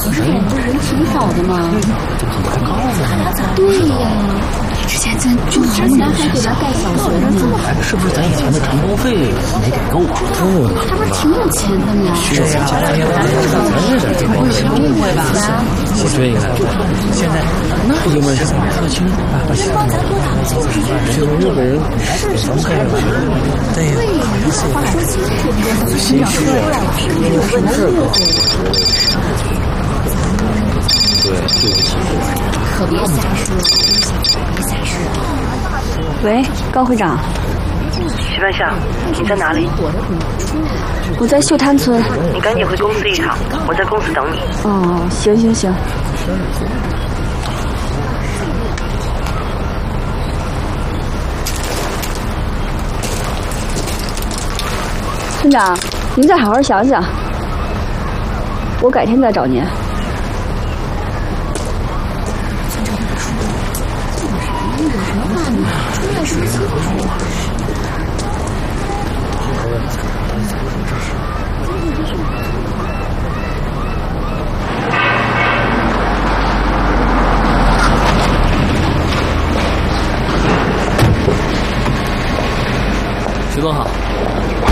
可是我们这人挺好的嘛。对呀，之前咱就好难还给咱盖小学的呢。 是不是咱以前的承包费没给够啊？ 他不是挺有钱的吗？ 是呀，误会吧？我追来，现在那因为特区帮咱多打就是这个日本人是什么概念？对呀，话说清楚点，心虚啊，有问题。对，对不起， 可别瞎说，别瞎说。 喂，高会长。 徐半夏，你在哪里？ 我在秀滩村。 你赶紧回公司一趟，我在公司等你。 哦，行。村长，您再好好想想，我改天再找您。 徐总好，